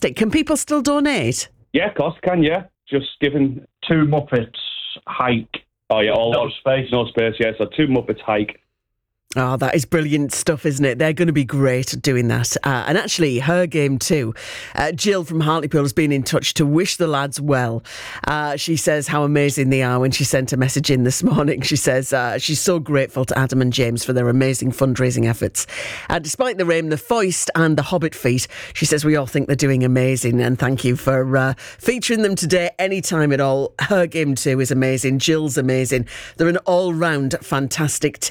fantastic. Can people still donate? Yeah, of course, can, yeah. Just given 2 Muppets hike. Oh, yeah, No space. No space, yeah. So 2 Muppets hike. Oh, that is brilliant stuff, isn't it? They're going to be great at doing that. And actually, her game too. Jill from Hartlepool has been in touch to wish the lads well. She says how amazing they are when she sent a message in this morning. She says she's so grateful to Adam and James for their amazing fundraising efforts. Despite the rain, the foist and the Hobbit feet, she says we all think they're doing amazing, and thank you for featuring them today anytime at all. Her game too is amazing. Jill's amazing. They're an all-round fantastic team.